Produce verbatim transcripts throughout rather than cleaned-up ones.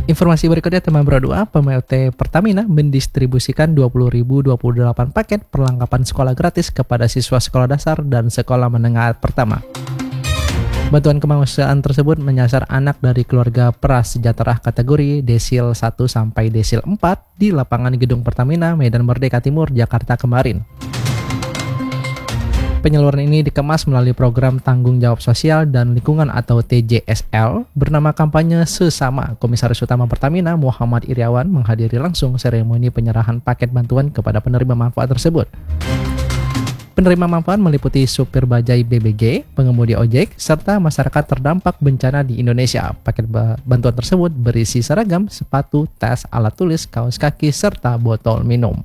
Informasi berikutnya teman Bro dua, P M T Pertamina mendistribusikan dua puluh ribu dua puluh delapan paket perlengkapan sekolah gratis kepada siswa sekolah dasar dan sekolah menengah pertama. Bantuan kemanusiaan tersebut menyasar anak dari keluarga prasejahtera kategori desil satu sampai desil empat di lapangan Gedung Pertamina, Medan Merdeka Timur, Jakarta kemarin. Penyaluran ini dikemas melalui program Tanggung Jawab Sosial dan Lingkungan atau T J S L bernama kampanye Sesama. Komisaris Utama Pertamina Muhammad Iriawan menghadiri langsung seremoni penyerahan paket bantuan kepada penerima manfaat tersebut. Penerima manfaat meliputi supir bajai B B G, pengemudi ojek, serta masyarakat terdampak bencana di Indonesia. Paket bantuan tersebut berisi seragam, sepatu, tas, alat tulis, kaos kaki, serta botol minum.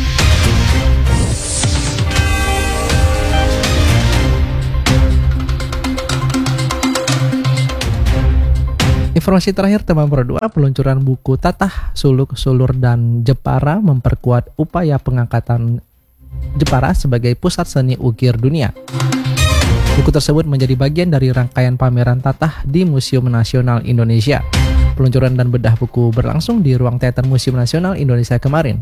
Informasi terakhir teman Bro dua, peluncuran buku Tatah, Suluk, Sulur, dan Jepara memperkuat upaya pengangkatan Jepara sebagai pusat seni ukir dunia. Buku tersebut menjadi bagian dari rangkaian pameran Tatah di Museum Nasional Indonesia. Peluncuran dan bedah buku berlangsung di ruang teater Museum Nasional Indonesia kemarin.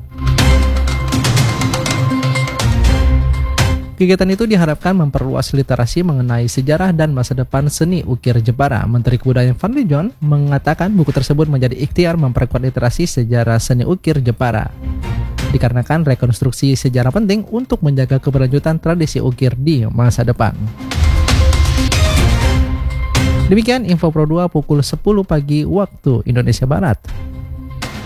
Kegiatan itu diharapkan memperluas literasi mengenai sejarah dan masa depan seni ukir Jepara. Menteri Kebudayaan Fadly John mengatakan buku tersebut menjadi ikhtiar memperkuat literasi sejarah seni ukir Jepara. Dikarenakan rekonstruksi sejarah penting untuk menjaga keberlanjutan tradisi ukir di masa depan. Demikian info Pro dua pukul sepuluh pagi waktu Indonesia Barat.